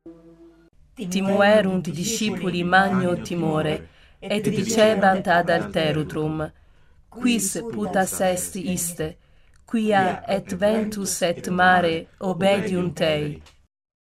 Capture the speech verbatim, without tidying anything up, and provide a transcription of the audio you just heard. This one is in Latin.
Timuerunt discipuli magno timore, et dicebant ad alterutrum, quis putas est iste, quia et ventus et mare obediunt ei?